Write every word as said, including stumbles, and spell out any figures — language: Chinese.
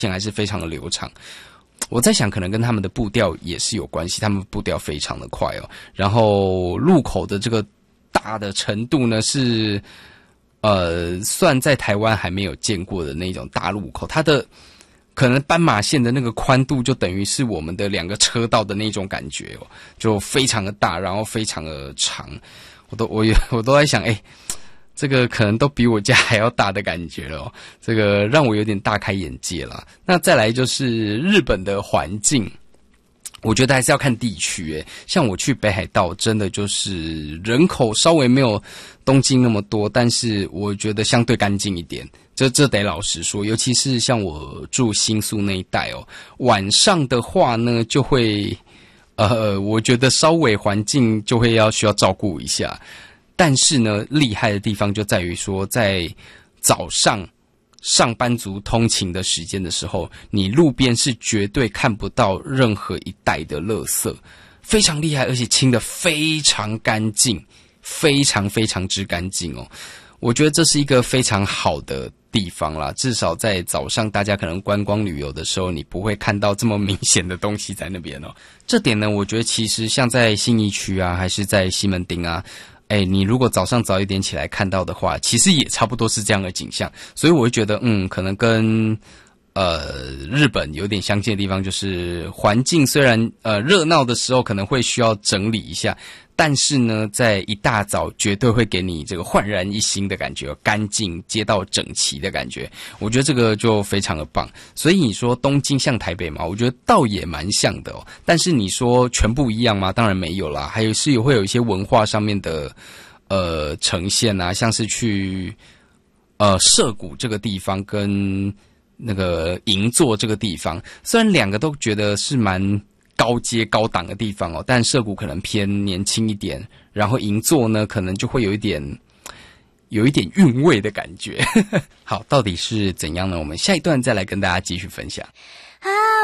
还是非常的流畅。我在想，可能跟他们的步调也是有关系，他们步调非常的快哦。然后路口的这个大的程度呢，是呃，算在台湾还没有见过的那种大路口，它的可能斑马线的那个宽度就等于是我们的两个车道的那种感觉哦，就非常的大，然后非常的长。我都我我都在想，哎。这个可能都比我家还要大的感觉了哦，这个让我有点大开眼界了。那再来就是日本的环境，我觉得还是要看地区诶。像我去北海道，真的就是人口稍微没有东京那么多，但是我觉得相对干净一点。这这得老实说，尤其是像我住新宿那一带哦，晚上的话呢，就会呃，我觉得稍微环境就会要需要照顾一下。但是呢，厉害的地方就在于说，在早上上班族通勤的时间的时候，你路边是绝对看不到任何一袋的垃圾，非常厉害，而且清得非常干净，非常非常之干净哦。我觉得这是一个非常好的地方啦，至少在早上大家可能观光旅游的时候，你不会看到这么明显的东西在那边哦。这点呢，我觉得其实像在信义区啊，还是在西门町啊，哎，你如果早上早一点起来看到的话，其实也差不多是这样的景象。所以我会觉得，嗯，可能跟呃日本有点相近的地方，就是环境虽然呃热闹的时候可能会需要整理一下，但是呢，在一大早绝对会给你这个焕然一新的感觉，干净、街道整齐的感觉。我觉得这个就非常的棒。所以你说东京像台北嘛，我觉得倒也蛮像的哦。但是你说全部一样吗？当然没有啦，还有是会有一些文化上面的呃呈现啊，像是去呃涩谷这个地方跟那个银座这个地方，虽然两个都觉得是蛮高阶高档的地方哦，但涩谷可能偏年轻一点，然后银座呢可能就会有一点有一点韵味的感觉。好，到底是怎样呢？我们下一段再来跟大家继续分享。